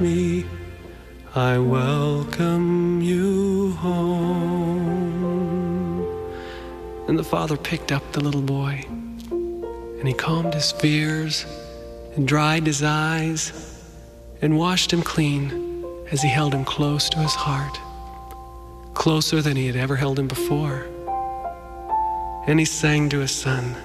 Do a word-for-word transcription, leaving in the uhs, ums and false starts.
me, I welcome you home. And the father picked up the little boy, and he calmed his fears and dried his eyes and washed him clean as he held him close to his heart, closer than he had ever held him before. And he sang to his son,